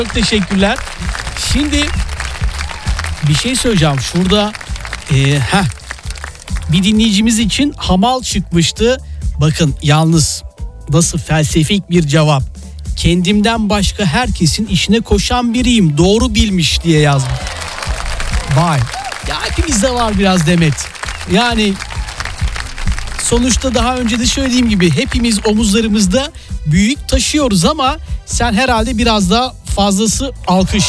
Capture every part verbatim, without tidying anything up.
Çok teşekkürler. Şimdi bir şey söyleyeceğim. Şurada e, heh, bir dinleyicimiz için hamal çıkmıştı. Bakın yalnız nasıl felsefik bir cevap. Kendimden başka herkesin işine koşan biriyim. Doğru bilmiş diye yazmış. Vay. Ya hepimizde var biraz Demet. Yani sonuçta daha önce de söylediğim gibi hepimiz omuzlarımızda büyük taşıyoruz ama sen herhalde biraz daha fazlası alkış.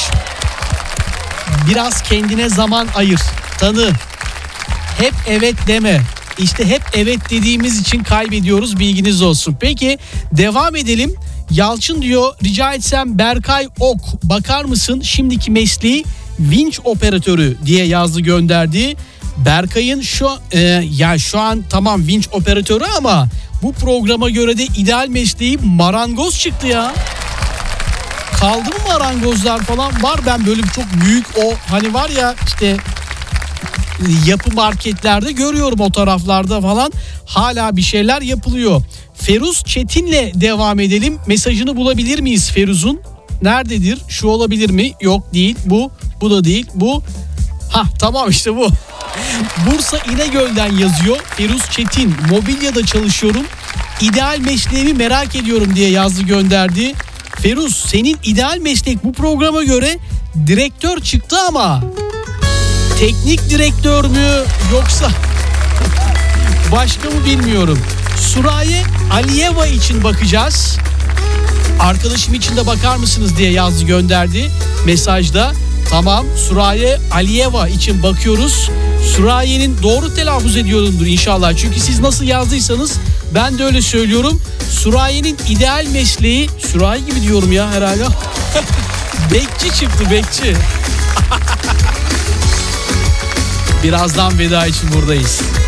Biraz kendine zaman ayır. Tanı. Hep evet deme. İşte hep evet dediğimiz için kaybediyoruz, bilginiz olsun. Peki devam edelim. Yalçın diyor, rica etsem Berkay Ok bakar mısın şimdiki mesleği vinç operatörü diye yazdı gönderdi. Berkay'ın şu e, ya şu an tamam vinç operatörü ama bu programa göre de ideal mesleği marangoz çıktı ya. Kaldı mı marangozlar falan var, ben böyle çok büyük o hani var ya işte yapı marketlerde görüyorum o taraflarda falan hala bir şeyler yapılıyor. Feruz Çetin'le devam edelim. Mesajını bulabilir miyiz Feruz'un? Nerededir? Şu olabilir mi? Yok değil. Bu. Bu da değil. Bu. Ha tamam işte bu. Bursa İnegöl'den yazıyor. Feruz Çetin. Mobilyada çalışıyorum. İdeal mesleğimi merak ediyorum diye yazdı gönderdi. Feruz, senin ideal meslek bu programa göre direktör çıktı ama teknik direktör mü yoksa başka mı bilmiyorum. Suraye Aliyeva için bakacağız. Arkadaşım için de bakar mısınız diye yazdı gönderdi mesajda. Tamam, Suraye Aliyeva için bakıyoruz. Suraye'nin doğru telaffuz ediyorumdur inşallah. Çünkü siz nasıl yazdıysanız ben de öyle söylüyorum. Suraye'nin ideal mesleği, Suraye gibi diyorum ya herhalde. Bekçi çıktı, bekçi. Birazdan veda için buradayız.